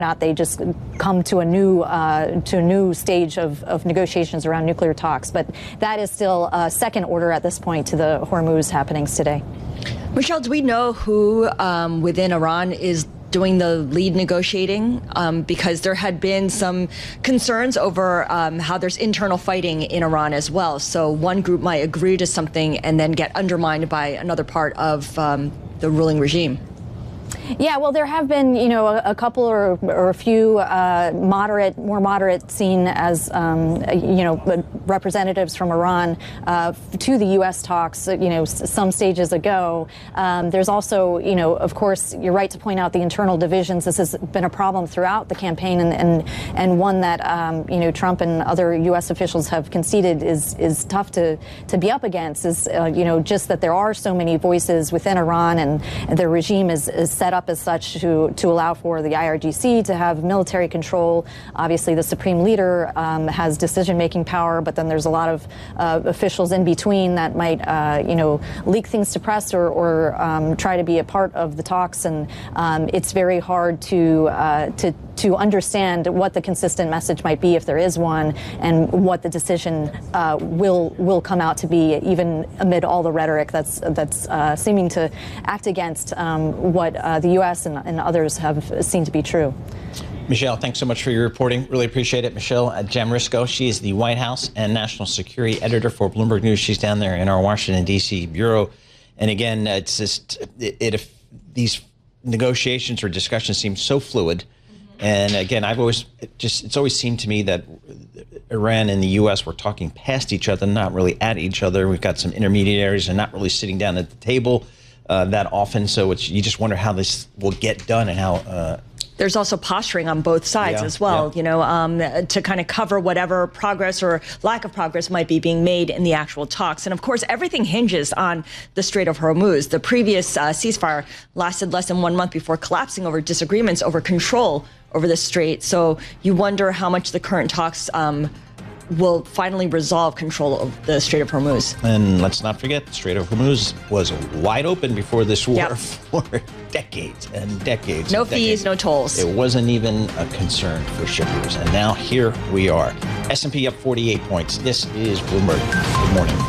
not they just come to a new stage of negotiations around nuclear talks. But that is still second order at this point to the Hormuz happenings today. Michelle, do we know who within Iran is doing the lead negotiating? Because there had been some concerns over how there's internal fighting in Iran as well. So one group might agree to something and then get undermined by another part of the ruling regime. Yeah, well, there have been, a couple or a few more moderate seen as, representatives from Iran to the U.S. talks, some stages ago. There's also, of course, you're right to point out the internal divisions. This has been a problem throughout the campaign and one that, Trump and other U.S. officials have conceded is tough to be up against is, just that there are so many voices within Iran and the regime is set up as such to allow for the IRGC to have military control. Obviously, the supreme leader has decision-making power, but then there's a lot of officials in between that might, leak things to press or try to be a part of the talks. And it's very hard to understand what the consistent message might be if there is one, and what the decision will come out to be, even amid all the rhetoric that's seeming to act against what the U.S. and others have seen to be true. Michelle, thanks so much for your reporting. Really appreciate it. Michelle Jamrisko, she is the White House and National Security Editor for Bloomberg News. She's down there in our Washington, D.C. bureau. And again, it's just these negotiations or discussions seem so fluid. And again, it's always seemed to me that Iran and the U.S. were talking past each other, not really at each other. We've got some intermediaries and not really sitting down at the table that often. So you just wonder how this will get done and how. There's also posturing on both sides as well, to kind of cover whatever progress or lack of progress might be being made in the actual talks. And of course, everything hinges on the Strait of Hormuz. The previous ceasefire lasted less than 1 month before collapsing over disagreements over control over the strait. So you wonder how much the current talks will finally resolve control of the Strait of Hormuz. And let's not forget, the Strait of Hormuz was wide open before this war for decades and decades. No fees, no tolls. It wasn't even a concern for shippers. And now here we are. S&P up 48 points. This is Bloomberg. Good morning.